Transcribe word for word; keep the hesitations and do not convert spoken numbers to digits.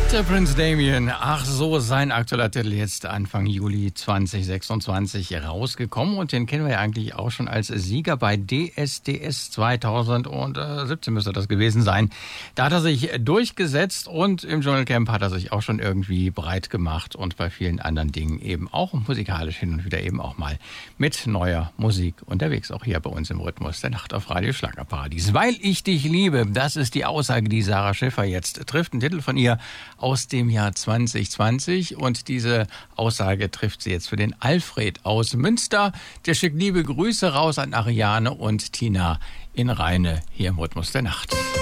Der Prince Damien, ach so, sein aktueller Titel jetzt Anfang Juli zwanzig sechsundzwanzig rausgekommen und den kennen wir ja eigentlich auch schon als Sieger bei D S D S zweitausendsiebzehn müsste das gewesen sein. Da hat er sich durchgesetzt und im Dschungelcamp hat er sich auch schon irgendwie breit gemacht und bei vielen anderen Dingen eben auch musikalisch hin und wieder eben auch mal mit neuer Musik unterwegs, auch hier bei uns im Rhythmus der Nacht auf Radio Schlagerparadies. Weil ich dich liebe, das ist die Aussage, die Sarah Schiffer jetzt trifft, ein Titel von ihr aus dem Jahr zwanzig zwanzig und diese Aussage trifft sie jetzt für den Alfred aus Münster. Der schickt liebe Grüße raus an Ariane und Tina in Rheine hier im Rhythmus der Nacht.